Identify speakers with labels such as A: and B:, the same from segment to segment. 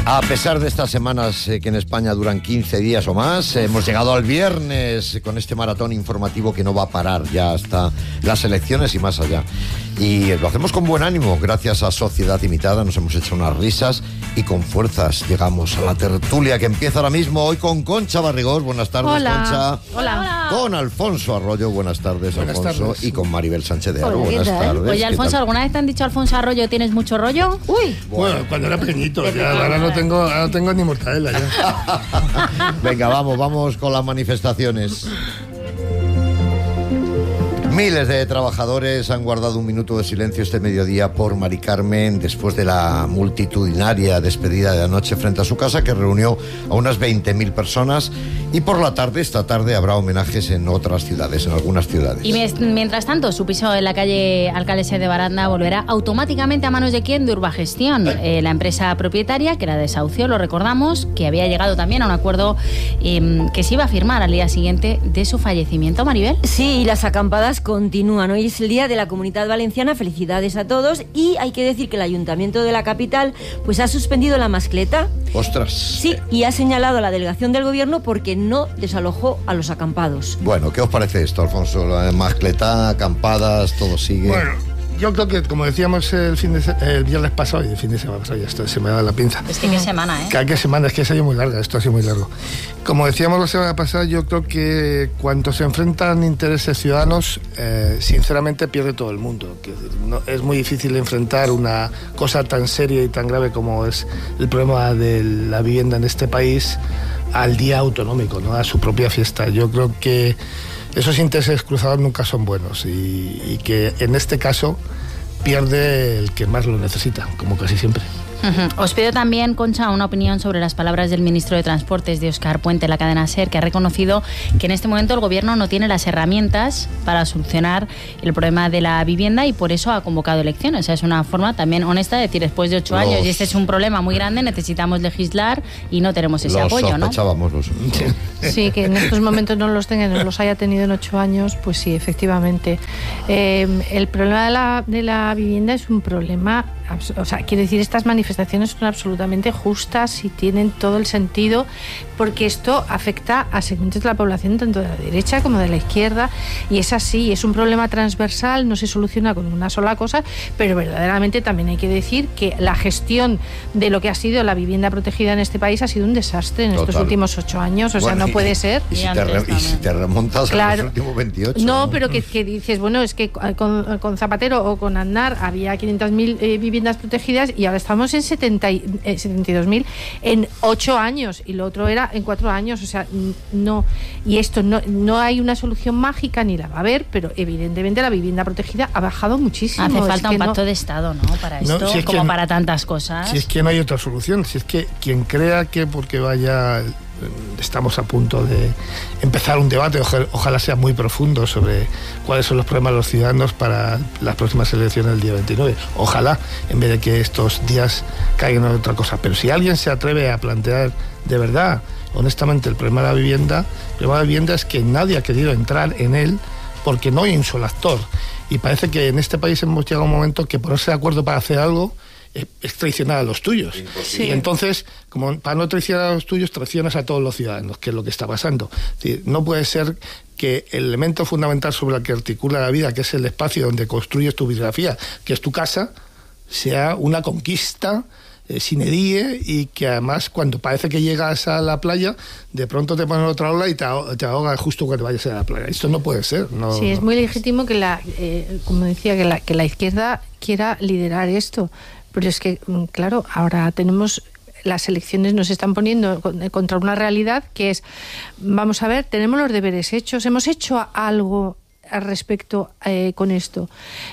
A: A pesar de estas semanas que en España duran 15 días o más, hemos llegado al viernes con este maratón informativo que no va a parar ya hasta las elecciones y más allá. Y lo hacemos con buen ánimo, gracias a Sociedad Limitada, nos hemos hecho unas risas y con fuerzas llegamos a la tertulia que empieza ahora mismo, hoy con Concha Barrigós. Buenas tardes,
B: hola.
A: Concha.
B: Hola.
A: Con Alfonso Arroyo, buenas tardes,
C: buenas
A: Alfonso.
C: Tardes.
A: Y con Maribel Sánchez de Aro, buenas tardes.
B: Oye, Alfonso, ¿alguna vez te han dicho Alfonso Arroyo, tienes mucho rollo?
C: Uy. Bueno, cuando era pequeñito, ya, ahora no tengo ni mortadela ya.
A: Venga, vamos con las manifestaciones. Miles de trabajadores han guardado un minuto de silencio este mediodía por Mari Carmen después de la multitudinaria despedida de anoche frente a su casa, que reunió a unas 20.000 personas, y por la tarde, esta tarde, habrá homenajes en otras ciudades, en algunas ciudades.
B: Y mientras tanto, su piso en la calle Alcalde de Baranda volverá automáticamente a manos de ¿quién? De Urbagestión, la empresa propietaria que la desahució, lo recordamos, que había llegado también a un acuerdo que se iba a firmar al día siguiente de su fallecimiento. Maribel.
D: Sí, y las acampadas continúan. Hoy es el día de la Comunidad Valenciana, felicidades a todos, y hay que decir que el Ayuntamiento de la capital pues ha suspendido la mascleta.
A: ¡Ostras!
D: Sí, y ha señalado a la delegación del gobierno porque no desalojó a los acampados.
A: Bueno, ¿qué os parece esto, Alfonso? La mascleta, acampadas, todo sigue.
C: Bueno, yo creo que, como decíamos el viernes pasado, y el fin de semana pasado, ya está, se me da la pinza.
B: Es que qué semana, ¿eh?
C: ¿Qué semana? Es que se ha ido muy larga, esto ha sido muy largo. Como decíamos la semana pasada, yo creo que cuando se enfrentan intereses ciudadanos, sinceramente pierde todo el mundo. Es muy difícil enfrentar una cosa tan seria y tan grave como es el problema de la vivienda en este país al día autonómico, ¿no? A su propia fiesta. Yo creo que esos intereses cruzados nunca son buenos y que en este caso pierde el que más lo necesita, como casi siempre.
B: Os pido también, Concha, una opinión sobre las palabras del ministro de Transportes, de Óscar Puente, en la cadena SER, que ha reconocido que en este momento el gobierno no tiene las herramientas para solucionar el problema de la vivienda y por eso ha convocado elecciones. O sea, es una forma también honesta de decir, después de 8 años, y este es un problema muy grande, necesitamos legislar y no tenemos ese apoyo, ¿no?
E: Sí, que en estos momentos no los tenga, no los haya tenido en 8 años, pues sí, efectivamente. El problema de la vivienda es un problema, o sea, quiero decir, estas manifestaciones son absolutamente justas y tienen todo el sentido, porque esto afecta a segmentos de la población, tanto de la derecha como de la izquierda, y es así, es un problema transversal, no se soluciona con una sola cosa, pero verdaderamente también hay que decir que la gestión de lo que ha sido la vivienda protegida en este país ha sido un desastre en estos últimos 8 años, o sea, no puede ser.
A: Y si te remontas a los últimos 28.
E: No, pero que dices, bueno, es que con Zapatero o con Aznar había 500.000 viviendas protegidas y ahora estamos en 72.000 en 8 años y lo otro era en 4 años, o sea, no, y esto no hay una solución mágica ni la va a haber, pero evidentemente la vivienda protegida ha bajado muchísimo.
B: Hace falta un pacto de Estado, ¿no? Para esto, si como para tantas cosas.
C: Si es que no hay otra solución, si es que quien crea que porque estamos a punto de empezar un debate, ojalá sea muy profundo, sobre cuáles son los problemas de los ciudadanos para las próximas elecciones del día 29. Ojalá, en vez de que estos días caigan en otra cosa. Pero si alguien se atreve a plantear de verdad, honestamente, el problema de la vivienda es que nadie ha querido entrar en él porque no hay un solo actor. Y parece que en este país hemos llegado a un momento que ponerse de acuerdo para hacer algo es traicionar a los tuyos. Sí. Y entonces, como para no traicionar a los tuyos, traicionas a todos los ciudadanos, que es lo que está pasando. Es decir, no puede ser que el elemento fundamental sobre el que articula la vida, que es el espacio donde construyes tu biografía, que es tu casa, sea una conquista sine die, y que además cuando parece que llegas a la playa, de pronto te ponen otra ola y te ahoga justo cuando vayas a la playa. Esto no puede ser. No,
E: sí, es muy legítimo que como decía, que la izquierda quiera liderar esto. Pero es que, claro, ahora las elecciones nos están poniendo contra una realidad que es, vamos a ver, tenemos los deberes hechos, hemos hecho algo al respecto con esto.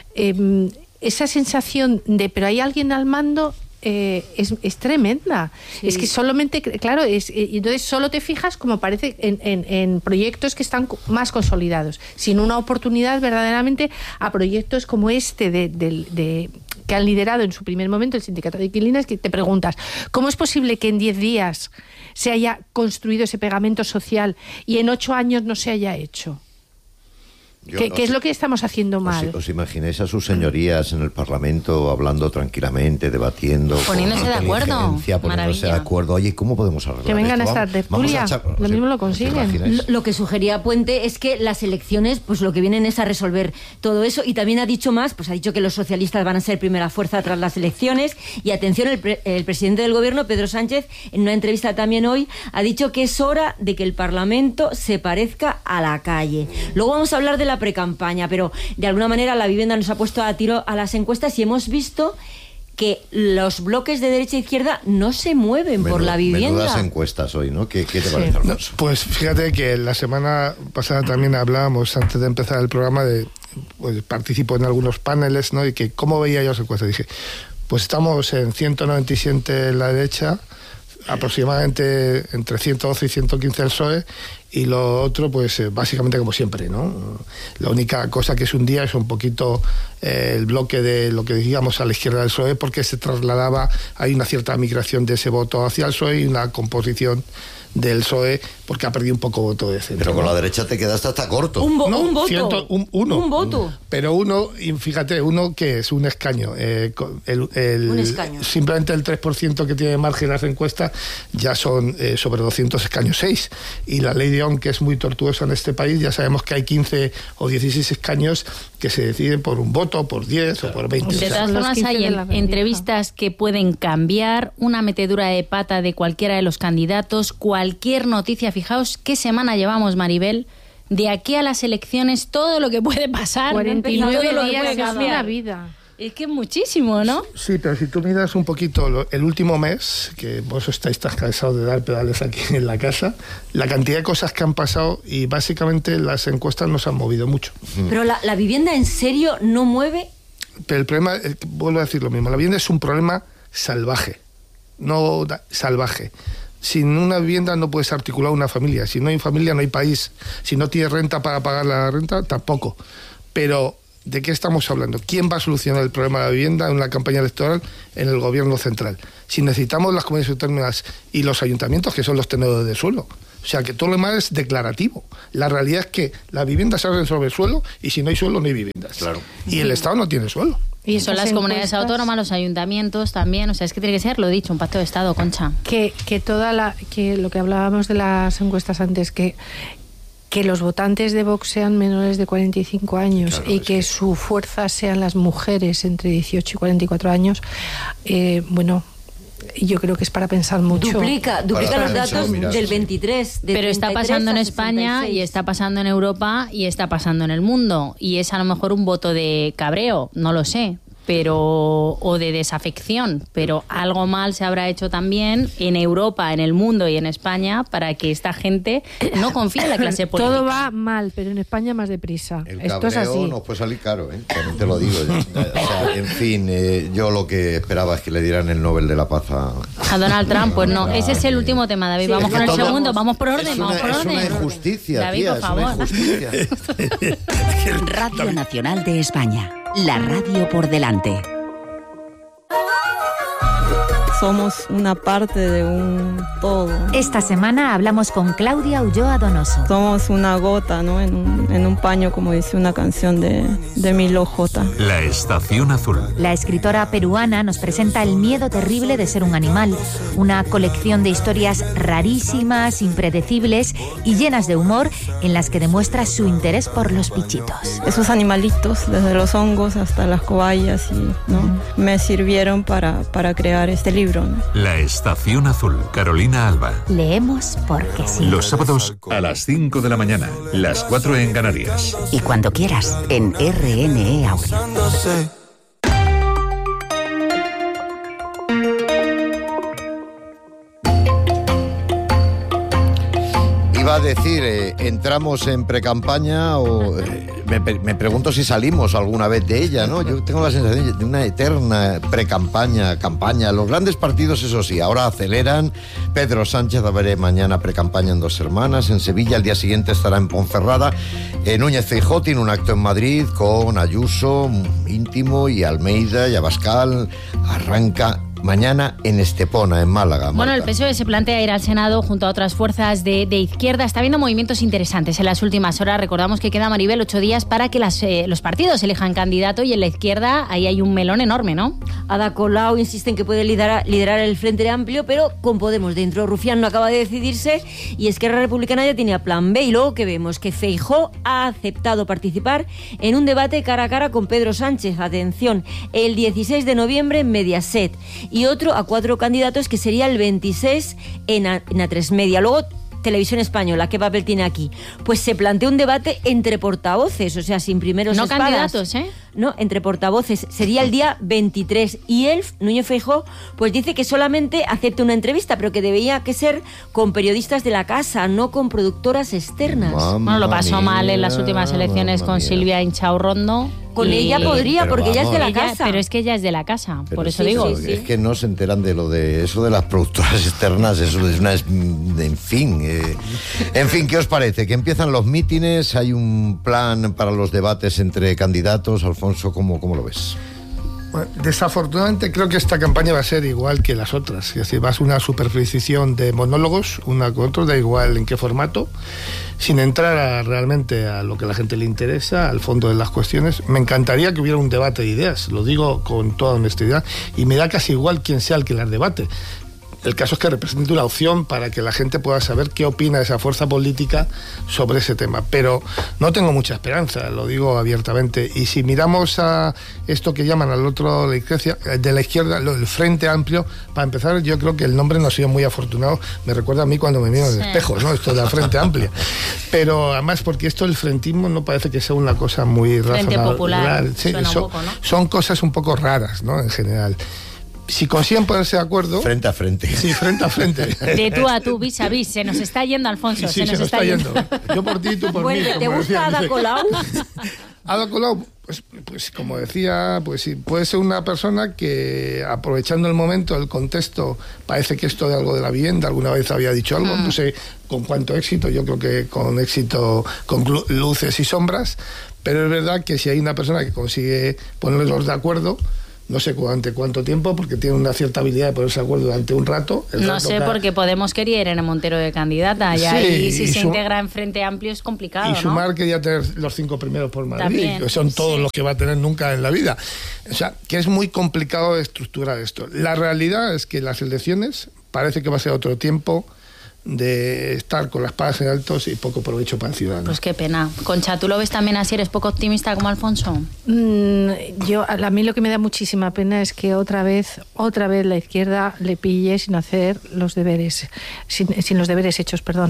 E: Esa sensación de, pero hay alguien al mando, es tremenda. Sí. Es que solamente, claro, entonces solo te fijas, como parece, en proyectos que están más consolidados, sin una oportunidad verdaderamente a proyectos como este que han liderado en su primer momento el sindicato de inquilinas, que te preguntas, ¿cómo es posible que en 10 días se haya construido ese pegamento social y en 8 años no se haya hecho? ¿Qué es lo que estamos haciendo mal?
A: ¿Os imagináis a sus señorías en el Parlamento hablando tranquilamente, debatiendo?
B: Poniéndose de acuerdo.
A: Poniéndose de acuerdo. Oye, ¿cómo podemos arreglar
E: que vengan
A: esto?
E: a esta tertulia. Lo mismo lo consiguen.
D: Lo que sugería Puente es que las elecciones, pues lo que vienen es a resolver todo eso. Y también ha dicho más, pues ha dicho que los socialistas van a ser primera fuerza tras las elecciones. Y atención, el presidente del gobierno, Pedro Sánchez, en una entrevista también hoy, ha dicho que es hora de que el Parlamento se parezca a la calle. Luego vamos a hablar de la precampaña, pero de alguna manera la vivienda nos ha puesto a tiro a las encuestas y hemos visto que los bloques de derecha e izquierda no se mueven por la vivienda.
A: Menudas encuestas hoy, ¿no? ¿Qué te parece, Alfonso?
C: Pues fíjate que la semana pasada también hablábamos, antes de empezar el programa, pues participo en algunos paneles, ¿no? Y que cómo veía yo las encuestas. Dije, pues estamos en 197 en la derecha, aproximadamente entre 112 y 115 el PSOE, y lo otro, pues básicamente como siempre, ¿no? La única cosa que se hundía es un poquito el bloque de lo que decíamos a la izquierda del PSOE, porque se trasladaba, hay una cierta migración de ese voto hacia el PSOE y una composición del PSOE, porque ha perdido un poco voto de centro.
A: Pero con la derecha te quedaste hasta corto.
D: Un voto.
C: Un
D: voto.
C: Pero uno, y fíjate, uno que es un escaño.
D: Un escaño.
C: Simplemente el 3% que tiene margen las encuestas ya son sobre 200 escaños, 6. Y la ley de Ohm, que es muy tortuosa en este país, ya sabemos que hay 15 o 16 escaños que se deciden por un voto, por 10 o por 20.
B: De todas formas, hay entrevistas que pueden cambiar, una metedura de pata de cualquiera de los candidatos, cualquier noticia. Fijaos qué semana llevamos, Maribel. De aquí a las elecciones, todo lo que puede pasar.
E: 49
B: todo
E: días
B: es
E: una vida.
B: Es que es muchísimo, ¿no?
C: Sí, pero si tú miras un poquito el último mes, que vos estáis tan cansados de dar pedales aquí en la casa, la cantidad de cosas que han pasado, y básicamente las encuestas nos han movido mucho.
D: Pero la vivienda en serio no mueve.
C: Pero el problema, vuelvo a decir lo mismo, la vivienda es un problema salvaje, salvaje. Sin una vivienda no puedes articular una familia. Si no hay familia, no hay país. Si no tienes renta para pagar la renta, tampoco. Pero, ¿de qué estamos hablando? ¿Quién va a solucionar el problema de la vivienda en una campaña electoral? En el gobierno central. Si necesitamos las comunidades autónomas y los ayuntamientos, que son los tenedores de suelo. O sea, que todo lo demás es declarativo. La realidad es que la vivienda se hace sobre el suelo, y si no hay suelo, no hay viviendas.
A: Claro.
C: Y el Estado no tiene suelo.
B: Y son las comunidades autónomas, los ayuntamientos también. O sea, es que tiene que ser, lo he dicho, un pacto de Estado, Concha.
E: Que lo que hablábamos de las encuestas antes, que los votantes de Vox sean menores de 45 años, claro, y que su fuerza sean las mujeres entre 18 y 44 años, bueno, yo creo que es para pensar mucho.
D: Duplica los datos del 23.
B: Pero está pasando en España y está pasando en Europa y está pasando en el mundo. Y es a lo mejor un voto de cabreo, no lo sé, o de desafección, pero algo mal se habrá hecho también en Europa, en el mundo y en España para que esta gente no confíe en la clase política.
E: Todo va mal, pero en España más deprisa. Esto es así.
A: Nos puede salir caro, también te lo digo. O sea, en fin, yo lo que esperaba es que le dieran el Nobel de la Paz
B: a Donald Trump. Pues no, ese es el último tema, David. Sí, vamos con el segundo, vamos por orden,
A: Es una injusticia,
B: David,
A: tía,
B: por favor.
A: Es una injusticia.
F: Radio Nacional de España, la radio por delante.
G: Somos una parte de un todo.
H: Esta semana hablamos con Claudia Ulloa Donoso.
G: Somos una gota, ¿no? en un paño, como dice una canción de Milo J.
I: La Estación Azul.
H: La escritora peruana nos presenta El miedo terrible de ser un animal, una colección de historias rarísimas, impredecibles y llenas de humor, en las que demuestra su interés por los bichitos.
G: Esos animalitos, desde los hongos hasta las cobayas, ¿no? Me sirvieron para crear este libro.
I: La Estación Azul, Carolina Alba.
H: Leemos porque sí.
I: Los sábados a las 5 de la mañana, las 4 en Canarias.
F: Y cuando quieras, en RNE Audio.
A: Iba a decir, entramos en precampaña o me pregunto si salimos alguna vez de ella, ¿no? Yo tengo la sensación de una eterna precampaña, campaña. Los grandes partidos, eso sí, ahora aceleran. Pedro Sánchez, a ver, mañana precampaña en Dos Hermanas, en Sevilla, el día siguiente estará en Ponferrada. Núñez Feijóo tiene un acto en Madrid con Ayuso, Íntimo y Almeida y Abascal. Arranca mañana en Estepona, en Málaga.
B: Bueno,
A: Marta.
B: el PSOE se plantea ir al Senado junto a otras fuerzas de izquierda. Está habiendo movimientos interesantes en las últimas horas. Recordamos que queda, Maribel, 8 días para que los partidos elijan candidato, y en la izquierda ahí hay un melón enorme, ¿no?
D: Ada Colau insiste en que puede liderar el Frente Amplio, pero con Podemos dentro. Rufián no acaba de decidirse y Esquerra Republicana ya tenía plan B. Y luego que vemos que Feijóo ha aceptado participar en un debate cara a cara con Pedro Sánchez. Atención, el 16 de noviembre en Mediaset, y otro a 4 candidatos que sería el 26 en A3 Media. Luego Televisión Española, ¿qué papel tiene aquí? Pues se plantea un debate entre portavoces, o sea, sin primeros espadas.
B: No candidatos, ¿eh?
D: No, entre portavoces. Sería el día 23. Y él, Núñez Feijóo, pues dice que solamente acepta una entrevista, pero que debería que ser con periodistas de la casa, no con productoras externas.
B: Bueno, lo pasó mal en las últimas elecciones con Silvia Inchaurrondo.
D: Con ella podría, porque ella es de la casa.
B: Pero es que ella es de la casa,
A: Pero
B: por eso digo.
A: Es que no se enteran de eso de las productoras externas, eso es una... En fin, ¿qué os parece? Que empiezan los mítines, hay un plan para los debates entre candidatos. Alfonso, ¿cómo lo ves?
C: Bueno, desafortunadamente creo que esta campaña va a ser igual que las otras, es decir, va a ser una superposición de monólogos, una con otra, da igual en qué formato, sin entrar realmente a lo que a la gente le interesa, al fondo de las cuestiones. Me encantaría que hubiera un debate de ideas, lo digo con toda honestidad, y me da casi igual quién sea el que las debate. El caso es que represente una opción para que la gente pueda saber qué opina esa fuerza política sobre ese tema. Pero no tengo mucha esperanza, lo digo abiertamente. Y si miramos a esto que llaman al otro de la izquierda, el Frente Amplio, para empezar, yo creo que el nombre no ha sido muy afortunado. Me recuerda a mí cuando me miro en el espejo, ¿no? Esto de la Frente Amplia. Pero además, porque esto del frentismo no parece que sea una cosa muy razonable.
B: Frente Popular,
C: sí,
B: suena un poco, ¿no?
C: Son cosas un poco raras, ¿no? En general. Si consiguen ponerse de acuerdo...
A: Frente a frente.
C: Sí, frente a frente.
B: De tú a tú, vis a vis. Se nos está yendo, Alfonso.
C: Sí, se nos está yendo. Yo por ti, tú por mí.
D: ¿Te gusta Ada Colau?
C: Ada Colau, pues como decía, pues sí, puede ser una persona que, aprovechando el momento, el contexto, parece que esto de algo de la vivienda, alguna vez había dicho algo, no sé con cuánto éxito, yo creo que con éxito, con luces y sombras, pero es verdad que si hay una persona que consigue ponerlos de acuerdo, no sé durante cuánto tiempo, porque tiene una cierta habilidad de ponerse de acuerdo durante un rato.
B: No sé, porque Podemos quería Irene Montero de candidata, y
C: sí,
B: ahí si se integra en Frente Amplio es complicado,
C: y
B: ¿no?
C: Sumar quería tener los 5 primeros por Madrid,
B: También,
C: que son todos los que va a tener nunca en la vida. O sea, que es muy complicado de estructurar esto. La realidad es que las elecciones parece que va a ser otro tiempo de estar con las espadas en altos y poco provecho para el ciudadano.
B: Pues qué pena. Concha, ¿tú lo ves también así? ¿Eres poco optimista como Alfonso?
E: A mí lo que me da muchísima pena es que otra vez la izquierda le pille sin hacer los deberes, sin los deberes hechos, perdón.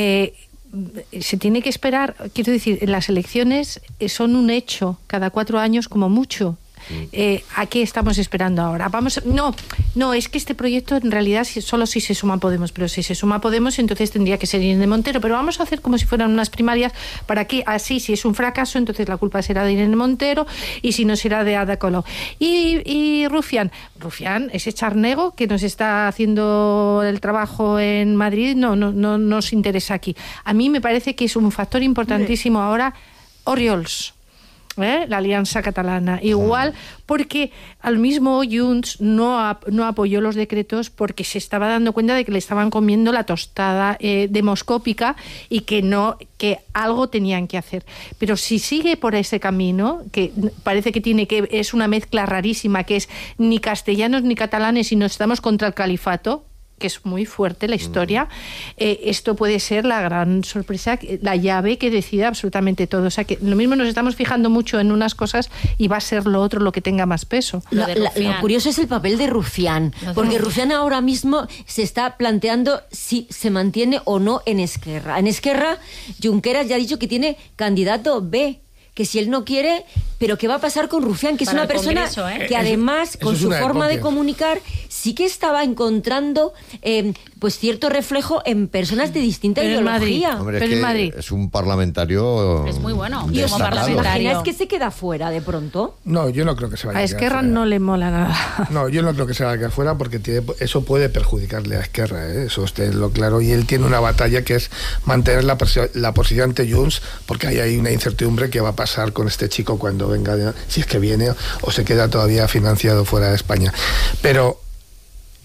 E: Se tiene que esperar, quiero decir, las elecciones son un hecho cada 4 años como mucho. ¿A qué estamos esperando ahora? No, es que este proyecto en realidad solo si se suma Podemos, pero si se suma Podemos entonces tendría que ser Irene Montero, pero vamos a hacer como si fueran unas primarias para que así, si es un fracaso, entonces la culpa será de Irene Montero y si no será de Ada Colau. Y Rufián, ese charnego que nos está haciendo el trabajo en Madrid, no nos interesa aquí. A mí me parece que es un factor importantísimo ahora Oriols. La Alianza Catalana. Igual porque al mismo Junts no apoyó los decretos porque se estaba dando cuenta de que le estaban comiendo la tostada demoscópica y que algo tenían que hacer. Pero si sigue por ese camino, que parece que es una mezcla rarísima, que es ni castellanos ni catalanes, sino estamos contra el califato, que es muy fuerte la historia, esto puede ser la gran sorpresa, la llave que decida absolutamente todo. O sea, que lo mismo nos estamos fijando mucho en unas cosas y va a ser lo otro lo que tenga más peso.
D: Lo curioso es el papel de Rufián, porque Rufián ahora mismo se está planteando si se mantiene o no en Esquerra. En Esquerra, Junqueras ya ha dicho que tiene candidato B, que si él no quiere, pero ¿qué va a pasar con Rufián? Que es una persona que además, con su forma de comunicar, sí que estaba encontrando pues cierto reflejo en personas de distinta ideología.
A: Hombre, pero en Madrid es un parlamentario.
B: Es muy bueno.
D: ¿Y como parlamentario es que se queda fuera de pronto?
C: No, yo no creo que se vaya a quedar
E: Esquerra
C: fuera.
E: No le mola nada.
C: No, yo no creo que se vaya a quedar fuera porque eso puede perjudicarle a Esquerra, eso usted lo claro. Y él tiene una batalla que es mantener la posición ante Junts, porque ahí hay una incertidumbre que va a pasar con este chico cuando venga, si es que viene o se queda todavía financiado fuera de España. Pero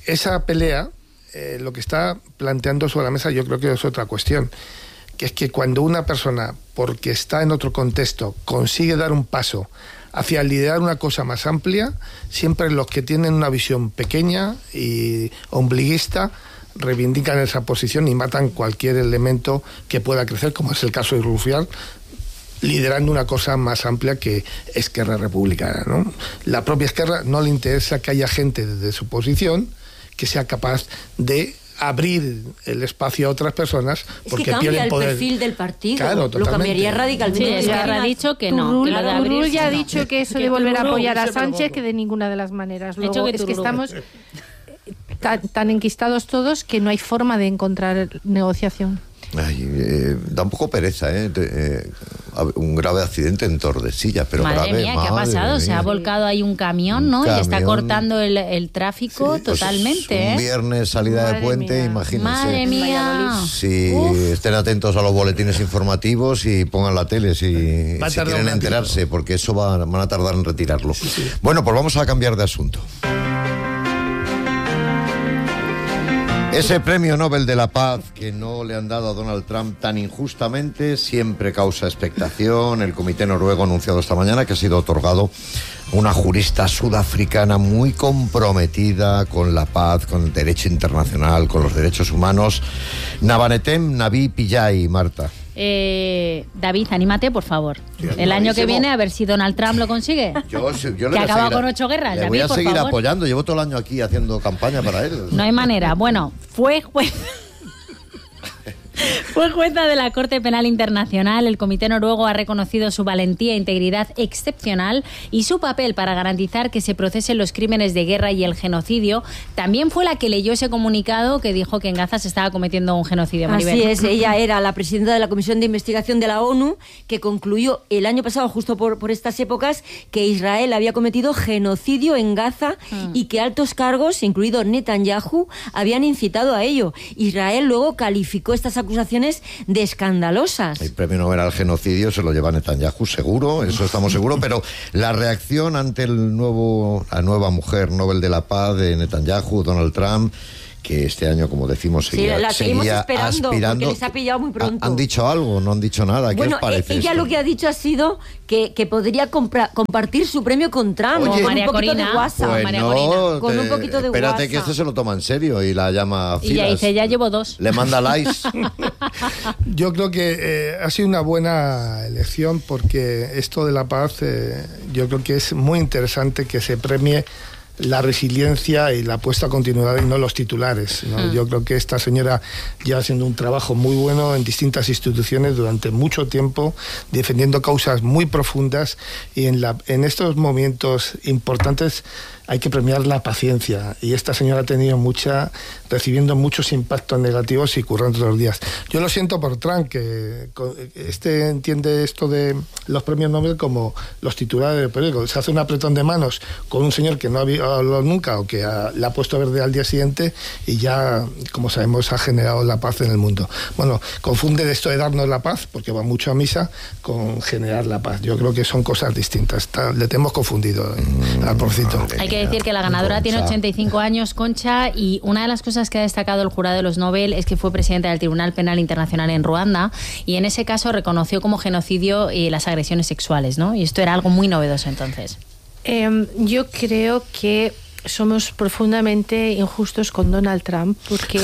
C: esa pelea, lo que está planteando sobre la mesa, yo creo que es otra cuestión, que es que cuando una persona, porque está en otro contexto, consigue dar un paso hacia liderar una cosa más amplia, siempre los que tienen una visión pequeña y ombliguista reivindican esa posición y matan cualquier elemento que pueda crecer, como es el caso de Rufián, liderando una cosa más amplia que Esquerra Republicana, ¿no? La propia Esquerra no le interesa que haya gente desde su posición que sea capaz de abrir el espacio a otras personas, porque
D: es que cambia el
C: poder.
D: Perfil del partido.
C: Claro,
D: lo cambiaría radicalmente.
B: Sí, Esquerra ha dicho que no.
E: Turul ya ha
B: no.
E: dicho que eso de volver a apoyar a Sánchez, que de ninguna de las maneras. Luego es que estamos tan enquistados todos que no hay forma de encontrar negociación.
A: Ay, da un poco pereza, un grave accidente en Tordesillas, pero
B: madre
A: grave,
B: mía, ¿qué ha pasado? Se ha volcado ahí un camión, ¿no? Y está cortando el tráfico totalmente.
A: Un viernes salida de puente,
E: mía.
A: imagínense.
B: Madre mía.
A: Sí, estén atentos a los boletines informativos y pongan la tele si quieren enterarse, porque eso van a tardar en retirarlo. Sí. Bueno, pues vamos a cambiar de asunto. Ese premio Nobel de la Paz que no le han dado a Donald Trump tan injustamente siempre causa expectación. El comité noruego ha anunciado esta mañana que ha sido otorgado a una jurista sudafricana muy comprometida con la paz, con el derecho internacional, con los derechos humanos. Nabanetem Navi Pillay, Marta.
B: David, anímate, por favor. El año que viene, a ver si Donald Trump lo consigue.
A: Yo
B: que acaba con 8 guerras.
A: Le voy a seguir apoyando. Llevo todo el año aquí haciendo campaña para él.
B: No hay manera. Bueno, fue jueza de la Corte Penal Internacional. El Comité Noruego ha reconocido su valentía e integridad excepcional y su papel para garantizar que se procesen los crímenes de guerra y el genocidio. También fue la que leyó ese comunicado que dijo que en Gaza se estaba cometiendo un genocidio. Maribel.
D: Así es, ella era la presidenta de la Comisión de Investigación de la ONU, que concluyó el año pasado, justo por estas épocas, que Israel había cometido genocidio en Gaza y que altos cargos, incluido Netanyahu, habían incitado a ello. Israel luego calificó estas acusaciones de escandalosas.
A: El premio Nobel al genocidio se lo lleva Netanyahu, seguro, eso estamos seguros, pero la reacción ante la nueva mujer Nobel de la Paz de Netanyahu, Donald Trump, que este año, como decimos, seguía
D: esperando,
A: aspirando.
D: porque les ha pillado muy pronto.
A: ¿Han dicho algo? ¿No han dicho nada? ¿Qué os parece
D: ella
A: esto?
D: lo que ha dicho ha sido que podría compartir su premio con Trump.
A: Oye,
B: María Corina.
A: Pues
B: María Corina.
D: Con un poquito de
A: espérate
D: WhatsApp.
A: que este se lo toma en serio y la llama a filas.
B: Y ya dice, ya llevo 2.
A: Le manda likes.
C: Yo creo que ha sido una buena elección, porque esto de la paz, yo creo que es muy interesante que se premie la resiliencia y la apuesta a continuidad y no los titulares, ¿no? Yo creo que esta señora lleva haciendo un trabajo muy bueno en distintas instituciones durante mucho tiempo, defendiendo causas muy profundas, y en estos momentos importantes hay que premiar la paciencia, y esta señora ha tenido recibiendo muchos impactos negativos y currando todos los días. Yo lo siento por Trump, que entiende esto de los premios Nobel como los titulares del periódico. Se hace un apretón de manos con un señor que no había hablado nunca o que le ha puesto verde al día siguiente, y ya, como sabemos, ha generado la paz en el mundo. Bueno, confunde esto de darnos la paz, porque va mucho a misa, con generar la paz. Yo creo que son cosas distintas. Le tenemos confundido al porcito.
B: Hay que decir que la ganadora tiene 85 años, Concha, y una de las cosas que ha destacado el jurado de los Nobel es que fue presidenta del Tribunal Penal Internacional en Ruanda, y en ese caso reconoció como genocidio las agresiones sexuales, ¿no? Y esto era algo muy novedoso entonces.
E: Yo creo que somos profundamente injustos con Donald Trump, porque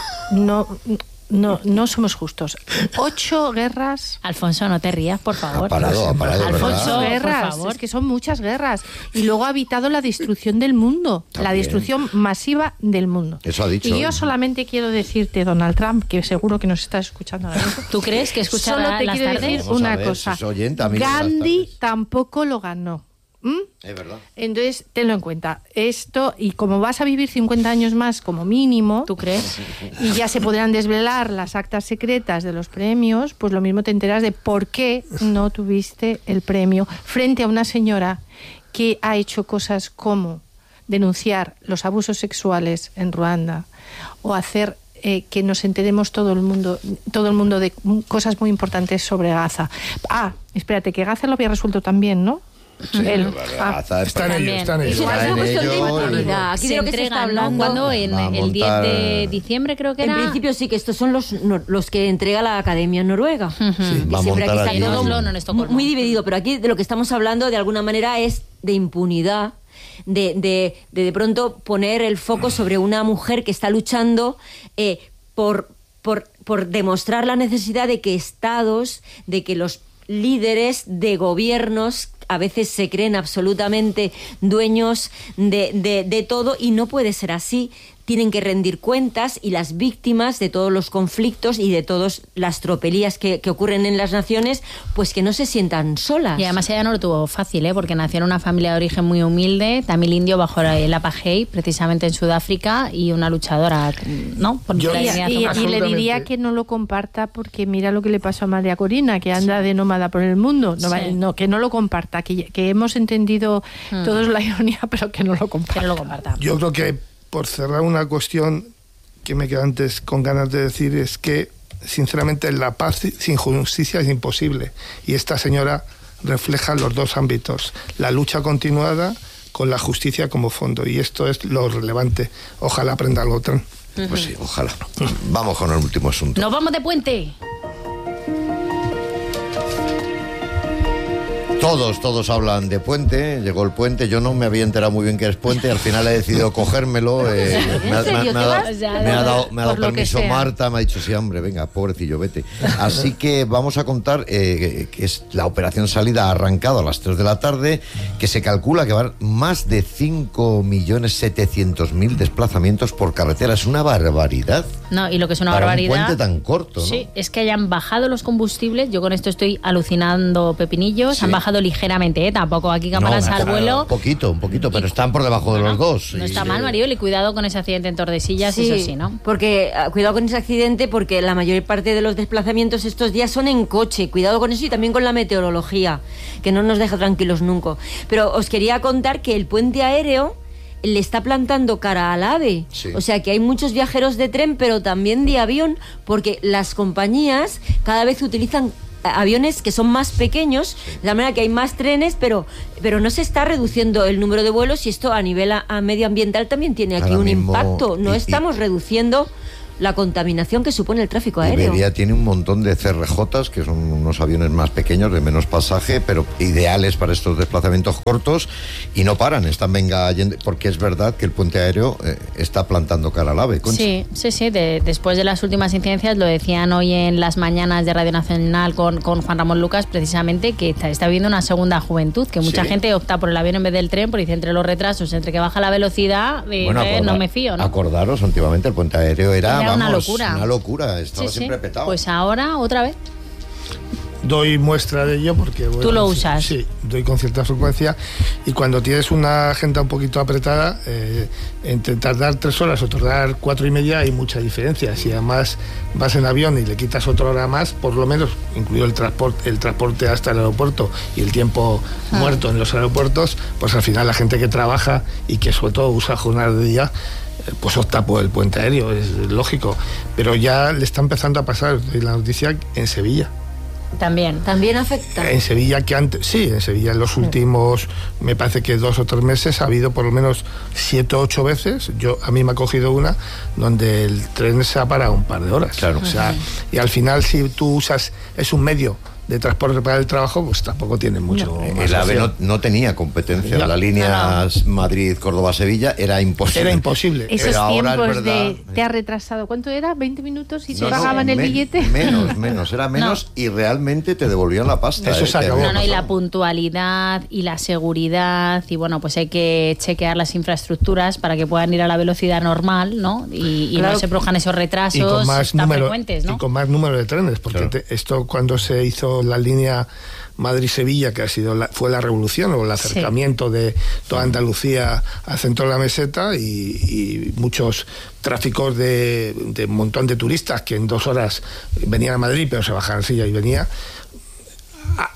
E: no somos justos. 8 guerras.
B: Alfonso, no te rías, por favor.
A: Ha parado,
B: Alfonso,
E: guerras,
B: por favor.
E: es que son muchas guerras. Y luego ha evitado la destrucción del mundo, la destrucción masiva del mundo.
A: Eso ha dicho.
E: Y yo solamente quiero decirte, Donald Trump, que seguro que nos estás escuchando ahora mismo.
B: ¿Tú crees que escuchar
E: Solo te
B: las
E: quiero
B: tardes?
E: decir
A: Vamos a
E: una
A: ver,
E: cosa.
A: si es oyente, a mí
E: Gandhi tampoco lo ganó.
A: Es verdad.
E: Entonces, tenlo en cuenta. Esto, y como vas a vivir 50 años más como mínimo,
B: ¿tú crees?
E: Y ya se podrán desvelar las actas secretas de los premios, pues lo mismo te enteras de por qué no tuviste el premio frente a una señora que ha hecho cosas como denunciar los abusos sexuales en Ruanda, o hacer que nos enteremos todo el mundo de cosas muy importantes sobre Gaza. Espérate, que Gaza lo había resuelto también, ¿no?
C: Está en ello, está en ello.
D: Es una cuestión de impunidad. Aquí de lo que se está hablando.
B: Cuando en el 10 de diciembre creo que era.
D: En principio sí, que estos son los que entrega la Academia Noruega.
A: Sí, va a montar allí.
D: Muy dividido, pero aquí de lo que estamos hablando de alguna manera es de impunidad. De pronto poner el foco sobre una mujer que está luchando por demostrar la necesidad de que estados, de que los líderes de gobiernos a veces se creen absolutamente dueños de todo, y no puede ser así. Tienen que rendir cuentas, y las víctimas de todos los conflictos y de todas las tropelías que ocurren en las naciones, pues que no se sientan solas.
B: Y además ella no lo tuvo fácil, porque nació en una familia de origen muy humilde, tamil indio, bajo el apartheid, precisamente en Sudáfrica, y una luchadora, ¿no?
E: Y le diría que no lo comparta, porque mira lo que le pasó a María Corina, que anda de nómada por el mundo. Que no lo comparta, que hemos entendido todos la ironía, pero que no lo comparta.
C: Yo creo que, por cerrar una cuestión que me queda antes con ganas de decir, es que, sinceramente, la paz sin justicia es imposible. Y esta señora refleja los dos ámbitos: la lucha continuada con la justicia como fondo. Y esto es lo relevante. Ojalá aprenda algo tan.
A: Pues sí, ojalá. Vamos con el último asunto.
B: ¡Nos vamos de puente!
A: Todos hablan de puente. Llegó el puente, yo no me había enterado muy bien qué es puente, al final he decidido cogérmelo. Me ha dado permiso Marta, me ha dicho, sí, hombre, venga, pobrecillo, vete. Así que vamos a contar que es la operación Salida, ha arrancado a las 3 de la tarde, que se calcula que va a haber más de 5.700.000 desplazamientos por carretera. Es una barbaridad.
B: No, y lo que es una
A: para
B: barbaridad...
A: un puente tan corto, ¿no?
B: Sí, es que hayan bajado los combustibles. Yo con esto estoy alucinando pepinillos.
A: Sí.
B: Han bajado ligeramente, tampoco aquí cámaras al vuelo.
A: Un poquito, pero están por debajo de los dos.
B: No está mal, Maribel, y cuidado con ese accidente en Tordesillas,
D: sí,
B: eso sí, ¿no?
D: Porque cuidado con ese accidente, porque la mayor parte de los desplazamientos estos días son en coche. Cuidado con eso, y también con la meteorología, que no nos deja tranquilos nunca. Pero os quería contar que el puente aéreo le está plantando cara al AVE.
A: Sí.
D: O sea que hay muchos viajeros de tren, pero también de avión, porque las compañías cada vez utilizan aviones que son más pequeños, de la manera que hay más trenes, pero no se está reduciendo el número de vuelos, y esto a nivel medioambiental también tiene aquí un impacto. No estamos reduciendo la contaminación que supone el tráfico aéreo.
A: Iberia tiene un montón de CRJs, que son unos aviones más pequeños, de menos pasaje, pero ideales para estos desplazamientos cortos, y no paran, están porque es verdad que el puente aéreo está plantando cara al AVE. Concha.
B: Sí. Después de las últimas incidencias, lo decían hoy en las mañanas de Radio Nacional con Juan Ramón Lucas, precisamente, que está viviendo una segunda juventud, que mucha gente opta por el avión en vez del tren, porque dice, entre los retrasos, entre que baja la velocidad, no me fío, ¿no?
A: Acordaros, antiguamente el puente aéreo era
B: una locura.
A: Una locura, estaba siempre petado.
B: Pues ahora, otra vez.
C: Doy muestra de ello porque... Bueno,
B: ¿tú lo usas?
C: Sí, doy con cierta frecuencia, y cuando tienes una agenda un poquito apretada, entre tardar 3 horas o tardar 4 y media hay mucha diferencia. Si además vas en avión y le quitas otra hora más, por lo menos, incluido el transporte hasta el aeropuerto y el tiempo muerto en los aeropuertos, pues al final la gente que trabaja y que sobre todo usa jornadas de día, pues opta por el puente aéreo, es lógico. Pero ya le está empezando a pasar la noticia en Sevilla.
B: También
D: afecta.
C: En Sevilla, en Sevilla en los últimos, me parece que 2 o 3 meses ha habido por lo menos 7 o 8 veces. A mí me ha cogido una donde el tren se ha parado un par de horas.
A: Claro.
C: O sea, y al final, si tú usas, es un medio de transporte para el trabajo, pues tampoco tiene mucho más.
A: El AVE no tenía competencia. La línea Madrid, Córdoba, Sevilla era imposible.
E: Esos
A: ahora
E: tiempos te ha retrasado. ¿Cuánto era? ¿20 minutos y se pagaban el billete?
A: Era menos y realmente te devolvían la pasta.
C: Eso se acabó.
B: Y la puntualidad y la seguridad, y bueno, pues hay que chequear las infraestructuras para que puedan ir a la velocidad normal, ¿no? Y no se produzcan esos retrasos tan frecuentes, ¿no?
C: Y con más número de trenes, porque esto, cuando se hizo la línea Madrid-Sevilla, que fue la revolución o el acercamiento de toda Andalucía al centro de la meseta, y muchos tráficos de un montón de turistas que en 2 horas venían a Madrid, pero se bajaban a Sevilla y venía.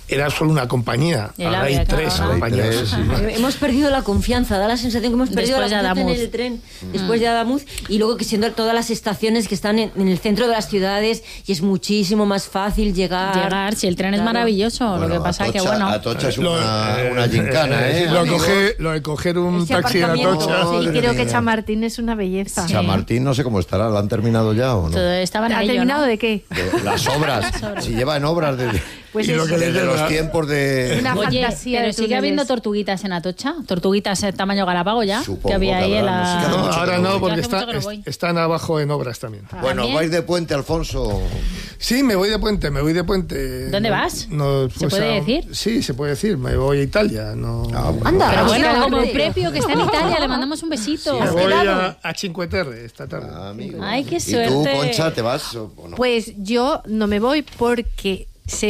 C: era solo una compañía, ahora hay 3 compañías.
D: Hemos perdido la confianza, da la sensación que hemos perdido la confianza en el tren después de Adamuz, y luego que siendo todas las estaciones que están en el centro de las ciudades y es muchísimo más fácil llegar.
B: Si el tren es maravilloso, bueno, lo que pasa es que bueno.
A: Atocha es una gincana, ¿eh?
C: Lo de coger un taxi en Atocha.
E: Sí, creo que Chamartín es una belleza.
A: Sí. Chamartín no sé cómo estará, ¿lo han terminado ya o no?
B: ¿Ha
E: terminado de qué?
A: De las obras. Si lleva en obras desde,
E: pues
A: desde los tiempos de...
B: Una fantasía. Pero sigue habiendo tortuguitas en Atocha, tortuguitas en tamaño Galápago ya.
A: Supongo
B: que había ahí en la...
C: Ahora no, porque están abajo en obras también.
A: Bueno, ¿vais de puente, Alfonso?
C: Sí, me voy de puente.
B: ¿Dónde vas?
C: No,
B: ¿Se puede decir?
C: Sí, se puede decir. Me voy a Italia.
B: Anda, pero bueno, como Prepio, que está en Italia, le mandamos un besito.
C: Me voy a Cinque Terre esta tarde.
B: Ay, qué suerte.
A: ¿Y tú, Concha, te vas o no?
E: Pues yo no me voy porque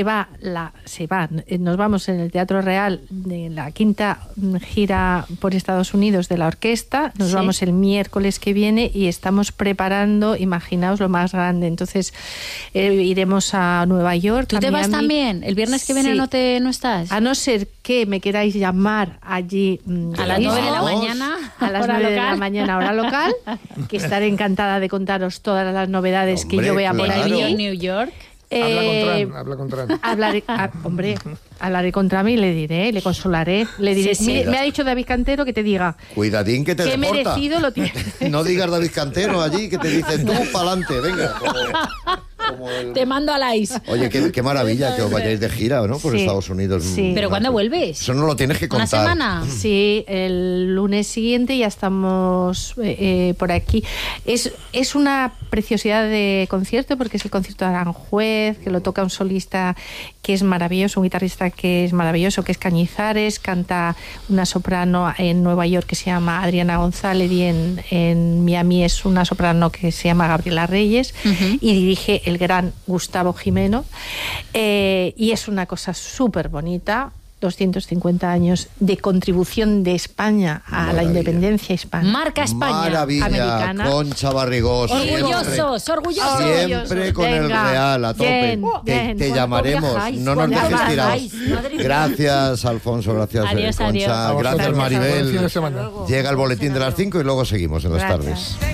E: nos vamos en el Teatro Real de la 5ª gira por Estados Unidos de la orquesta, nos vamos el miércoles que viene y estamos preparando, imaginaos lo más grande, entonces iremos a Nueva York.
B: ¿Tú te vas también? ¿El viernes que viene no estás?
E: A no ser que me queráis llamar allí
B: a las 9 de la mañana,
E: a las 9 de la mañana hora local, que estaré encantada de contaros todas las novedades que yo vea por allí.
B: En New York.
C: Habla con Trump.
E: Hablaré con Trump y le diré, le consolaré, le diré, me ha dicho David Cantero que te diga,
A: cuidadín que te
E: deporta. Merecido lo tiene.
A: No digas David Cantero allí que te dice tú pa'lante, venga.
B: Te mando a la ICE.
A: Oye, qué maravilla que os vayáis de gira, ¿no? Por Estados Unidos.
E: Sí.
B: ¿Pero cuándo vuelves?
A: Eso no lo tienes que contar.
B: ¿Una semana?
E: Sí, el lunes siguiente ya estamos por aquí. Es una preciosidad de concierto porque es el concierto de Aranjuez, que lo toca un solista que es maravilloso, un guitarrista que es maravilloso, que es Cañizares, canta una soprano en Nueva York que se llama Adriana González y en Miami es una soprano que se llama Gabriela Reyes y dirige el gran Gustavo Jimeno y es una cosa súper bonita. 250 años de contribución de España a la independencia hispana.
B: Marca España.
A: Maravilla,
E: americana.
A: Concha Barrigós.
B: Orgullosos.
A: Siempre con el Real a tope. Te llamaremos. No nos dejes tirados. Gracias, Alfonso. Gracias,
B: adiós,
A: Concha.
B: adiós.
A: Gracias, Maribel. Llega el boletín de las 5 y luego seguimos en las tardes.